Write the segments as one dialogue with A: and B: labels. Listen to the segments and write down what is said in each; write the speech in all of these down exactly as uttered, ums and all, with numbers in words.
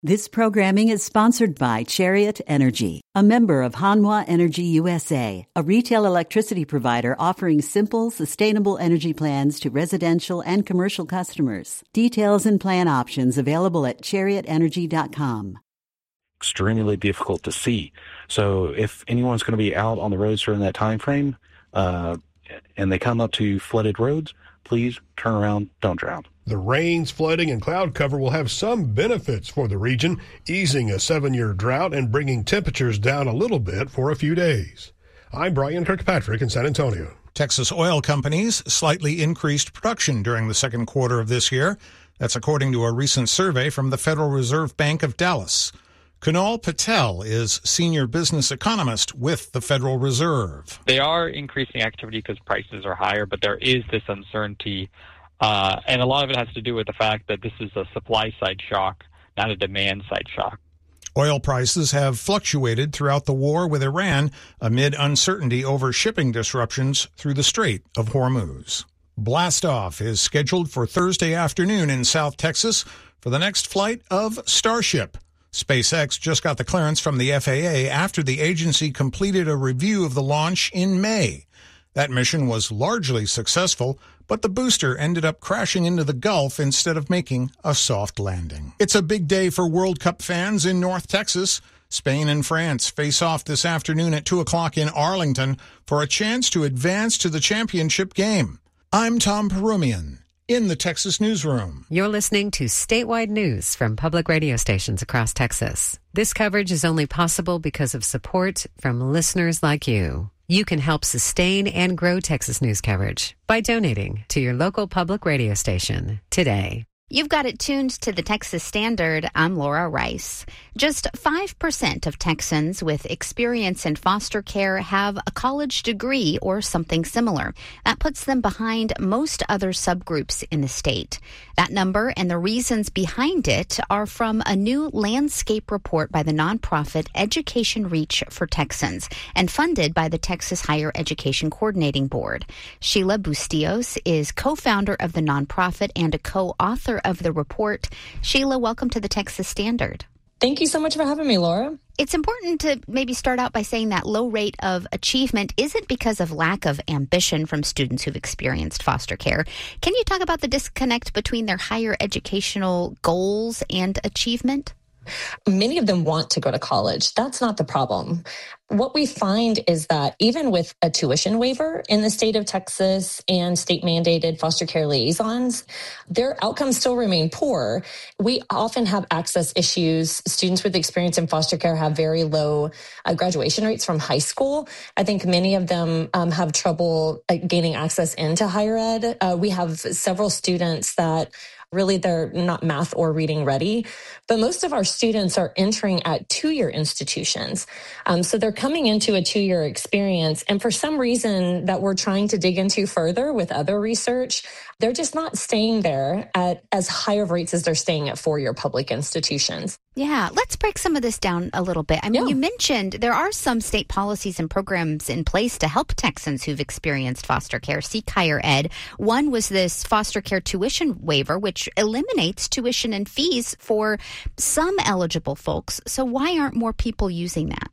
A: This programming is sponsored by Chariot Energy, a member of Hanwha Energy U S A, a retail electricity provider offering simple, sustainable energy plans to residential and commercial customers. Details and plan options available at chariot energy dot com.
B: Extremely difficult to see. So if anyone's going to be out on the roads during that time frame, uh, and they come up to flooded roads, please turn around, don't drown.
C: The rains, flooding, and cloud cover will have some benefits for the region, easing a seven-year drought and bringing temperatures down a little bit for a few days. I'm Brian Kirkpatrick in San Antonio.
D: Texas oil companies slightly increased production during the second quarter of this year. That's according to a recent survey from the Federal Reserve Bank of Dallas. Kunal Patel is senior business economist with the Federal Reserve.
E: They are increasing activity because prices are higher, but there is this uncertainty. Uh, and a lot of it has to do with the fact that this is a supply-side shock, not a demand-side shock.
D: Oil prices have fluctuated throughout the war with Iran amid uncertainty over shipping disruptions through the Strait of Hormuz. Blastoff is scheduled for Thursday afternoon in South Texas for the next flight of Starship. SpaceX just got the clearance from the F A A after the agency completed a review of the launch in May. That mission was largely successful, but the booster ended up crashing into the Gulf instead of making a soft landing. It's a big day for World Cup fans in North Texas. Spain and France face off this afternoon at two o'clock in Arlington for a chance to advance to the championship game. I'm Tom Perumian in the Texas Newsroom.
F: You're listening to statewide news from public radio stations across Texas. This coverage is only possible because of support from listeners like you. You can help sustain and grow Texas news coverage by donating to your local public radio station today.
G: You've got it tuned to the Texas Standard. I'm Laura Rice. Just five percent of Texans with experience in foster care have a college degree or something similar. That puts them behind most other subgroups in the state. That number and the reasons behind it are from a new landscape report by the nonprofit Education Reach for Texans and funded by the Texas Higher Education Coordinating Board. Sheila Bustillos is co-founder of the nonprofit and a co-author of the report. Sheila, welcome to the Texas Standard.
H: Thank you so much for having me, Laura.
G: It's important to maybe start out by saying that low rate of achievement isn't because of lack of ambition from students who've experienced foster care. Can you talk about the disconnect between their higher educational goals and achievement?
H: Many of them want to go to college. That's not the problem. What we find is that even with a tuition waiver in the state of Texas and state-mandated foster care liaisons, their outcomes still remain poor. We often have access issues. Students with experience in foster care have very low uh, graduation rates from high school. I think many of them um, have trouble uh, gaining access into higher ed. Uh, we have several students that really, they're not math or reading ready. But most of our students are entering at two-year institutions. Um, so they're coming into a two-year experience. And for some reason that we're trying to dig into further with other research, they're just not staying there at as high of rates as they're staying at four-year public institutions.
G: Yeah, let's break some of this down a little bit. I mean, yeah. You mentioned there are some state policies and programs in place to help Texans who've experienced foster care seek higher ed. One was this foster care tuition waiver, which eliminates tuition and fees for some eligible folks. So why aren't more people using that?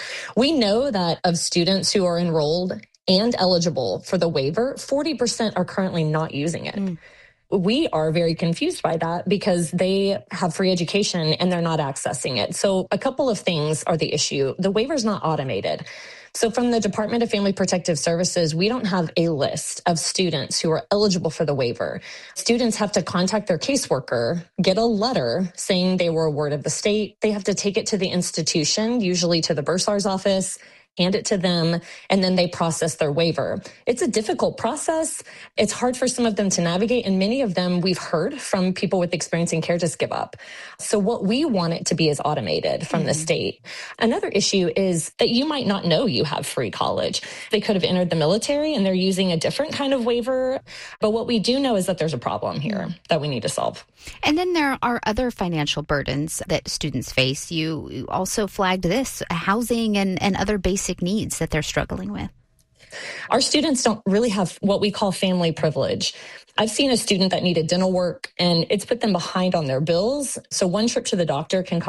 H: We know that of students who are enrolled and eligible for the waiver, forty percent are currently not using it. Mm. We are very confused by that because they have free education and they're not accessing it. So a couple of things are the issue. The waiver is not automated. So from the Department of Family Protective Services, we don't have a list of students who are eligible for the waiver. Students have to contact their caseworker, get a letter saying they were a ward of the state. They have to take it to the institution, usually to the bursar's office, hand it to them, and then they process their waiver. It's a difficult process. It's hard for some of them to navigate, and many of them we've heard from people with experience in care just give up. So what we want it to be is automated from mm-hmm. the state. Another issue is that you might not know you have free college. They could have entered the military and they're using a different kind of waiver. But what we do know is that there's a problem here that we need to solve.
G: And then there are other financial burdens that students face. You also flagged this, housing and, and other basic needs that they're struggling with.
H: Our students don't really have what we call family privilege. I've seen a student that needed dental work and it's put them behind on their bills. So one trip to the doctor can cost